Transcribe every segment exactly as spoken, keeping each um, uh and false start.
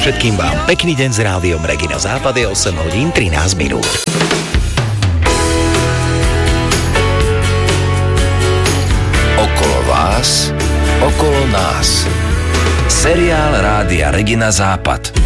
Všetkým vám pekný deň s rádiom Regina Západ, je osem hodín trinásť minút. Okolo vás, okolo nás. Seriál Rádia Regina Západ.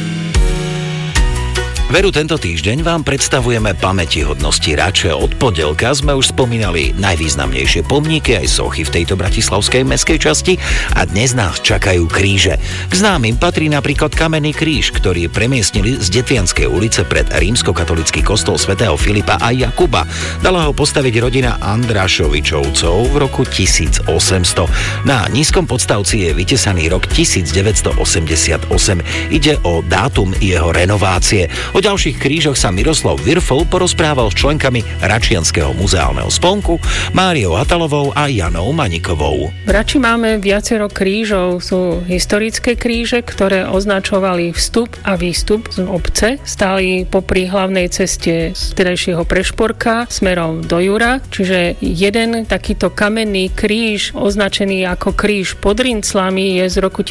Veru, tento týždeň vám predstavujeme pamätihodnosti Rače. Od pondelka sme už spomínali najvýznamnejšie pomníky aj sochy v tejto bratislavskej mestskej časti a dnes nás čakajú kríže. K známym patrí napríklad kamenný kríž, ktorý premiestnili z Detvianskej ulice pred rímskokatolický kostol svätého Filipa a Jakuba. Dala ho postaviť rodina Andrašovičovcov v roku tisícosemsto. Na nízkom podstavci je vytesaný rok tisícdeväťstoosemdesiatosem. Ide o dátum jeho renovácie. O ďalších krížoch sa Miroslav Virfol porozprával s členkami Račianskeho muzeálneho spolku, Máriou Hatalovou a Janou Manikovou. V Rači máme viacero krížov. Sú historické kríže, ktoré označovali vstup a výstup z obce. Stáli popri hlavnej ceste z terajšieho Prešporka smerom do Jura. Čiže jeden takýto kamenný kríž, označený ako kríž pod Rinclami, je z roku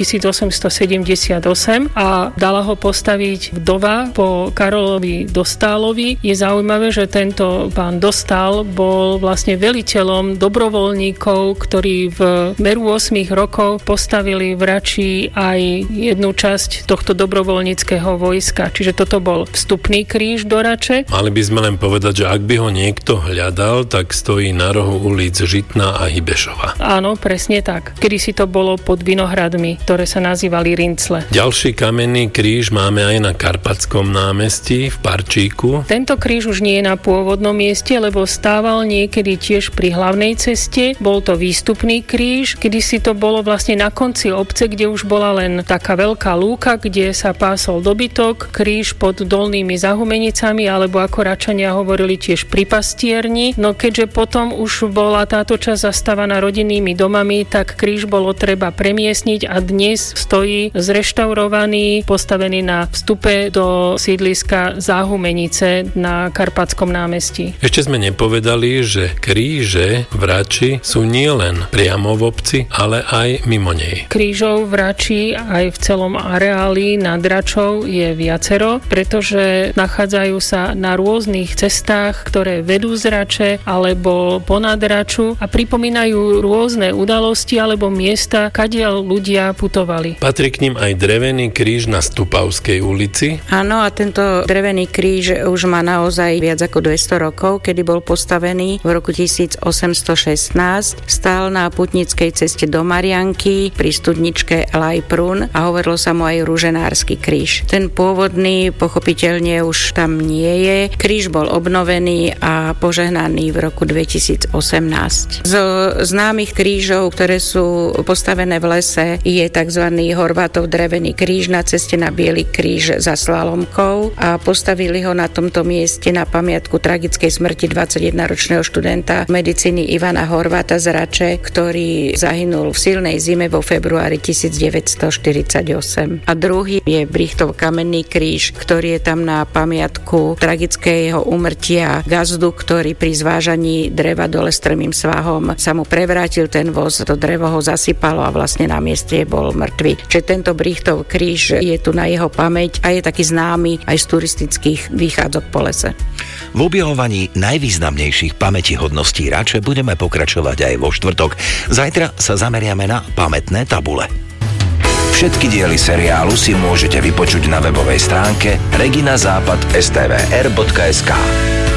tisícosemstosedemdesiatosem a dala ho postaviť vdova po Karolovi Dostálovi. Je zaujímavé, že tento pán Dostál bol vlastne veliteľom dobrovoľníkov, ktorí v meru ôsmich rokov postavili v Rači aj jednu časť tohto dobrovoľníckeho vojska. Čiže toto bol vstupný kríž do Rače. Mali by sme len povedať, že ak by ho niekto hľadal, tak stojí na rohu ulic Žitná a Hybešova. Áno, presne tak. Kedysi to bolo pod Vinohradmi, ktoré sa nazývali Rincle. Ďalší kamenný kríž máme aj na Karpatskom námestí v Parčíku. Tento kríž už nie je na pôvodnom mieste, lebo stával niekedy tiež pri hlavnej ceste. Bol to výstupný kríž, kedysi to bolo vlastne na konci obce, kde už bola len taká veľká lúka, kde sa pásol dobytok, kríž pod Dolnými Zahumenicami, alebo ako Račania hovorili tiež pri pastierni. No keďže potom už bola táto časť zastávaná rodinnými domami, tak kríž bolo treba premiestniť a dnes stojí zreštaurovaný, postavený na vstupe do sídliska Záhumenice na Karpatskom námestí. Ešte sme nepovedali, že kríže v Rači sú nielen priamo v obci, ale aj mimo nej. Krížov v Rači aj v celom areáli nad Račou je viacero, pretože nachádzajú sa na rôznych cestách, ktoré vedú z Rače alebo ponad Raču a pripomínajú rôzne udalosti alebo miesta, kadiaľ ľudia putovali. Patrí k ním aj drevený kríž na Stupavskej ulici. Áno, a tento drevený kríž už má naozaj viac ako dvesto rokov, kedy bol postavený v roku tisícosemstošestnásť. Stál na putnickej ceste do Marianky pri studničke Lajprun a hovorilo sa mu aj ruženársky kríž. Ten pôvodný pochopiteľne už tam nie je. Kríž bol obnovený a požehnaný v roku dvetisícosemnásť. Z známych krížov, ktoré sú postavené v lese, je tzv. Horvátov drevený kríž na ceste na Biely kríž za Slalomkou a postavili ho na tomto mieste na pamiatku tragickej smrti dvadsaťjedenročného študenta medicíny Ivana Horváta z Rače, ktorý zahynul v silnej zime vo februári tisícdeväťstoštyridsaťosem. A druhý je Brichtov kamenný kríž, ktorý je tam na pamiatku tragického úmrtia gazdu, ktorý pri zvážaní dreva dole strmým svahom sa mu prevrátil ten voz, to drevo ho zasypalo a vlastne na mieste bol mŕtvy. Čiže tento Brichtov kríž je tu na jeho pamäť a je taký známy aj z turistických výchádzok po lese. V objavovaní najvýznamnejších pamätihodností Rače budeme pokračovať aj vo štvrtok. Zajtra sa zameriame na pamätné tabule. Všetky diely seriálu si môžete vypočuť na webovej stránke regina západ bodka es té vé er bodka es ká.